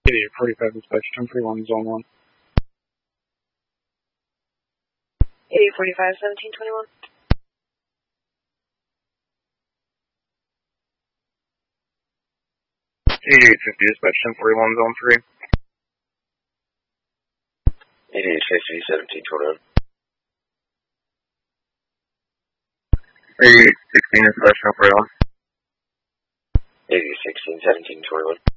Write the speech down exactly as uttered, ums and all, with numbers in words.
eighty-eight forty-five dispatch, ten forty-one, zone one. eighty-eight forty-five, seventeen twenty-one. eighty-eight fifty dispatch, ten forty-one, zone three. eighty-eight fifty, seventeen twenty-one. eighty-eight sixteen dispatch, ten forty-one. eighty-eight sixteen, seventeen twenty-one.